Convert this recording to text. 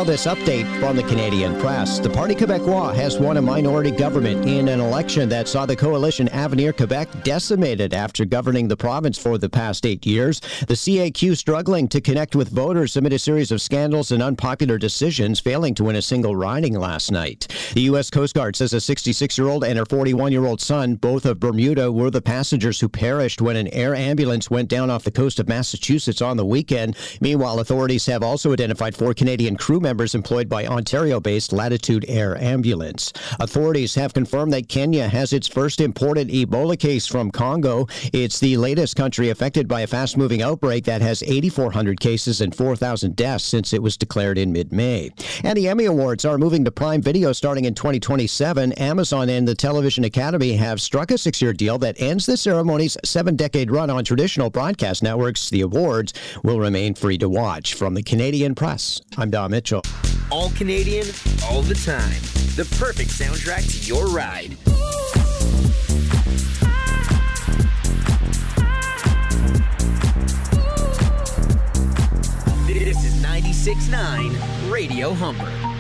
now this update from the Canadian Press. The Parti Québécois has won a minority government in an election that saw the coalition Avenir Quebec decimated after governing the province for the past 8 years. The CAQ struggling to connect with voters amid a series of scandals and unpopular decisions, failing to win a single riding last night. The U.S. Coast Guard says a 66-year-old and her 41-year-old son, both of Bermuda, were the passengers who perished when an air ambulance went down off the coast of Massachusetts on the weekend. Meanwhile, authorities have also identified 4 Canadian crew members employed by Ontario-based Latitude Air Ambulance. Authorities have confirmed that Kenya has its first imported Ebola case from Congo. It's the latest country affected by a fast-moving outbreak that has 8,400 cases and 4,000 deaths since it was declared in mid-May. And the Emmy Awards are moving to Prime Video starting in 2027. Amazon and the Television Academy have struck a 6-year deal that ends the ceremony's 7-decade run on traditional broadcast networks. The awards will remain free to watch. From the Canadian Press, I'm Don Mitchell. All Canadian, all the time. The perfect soundtrack to your ride. This is 96.9 Radio Humber.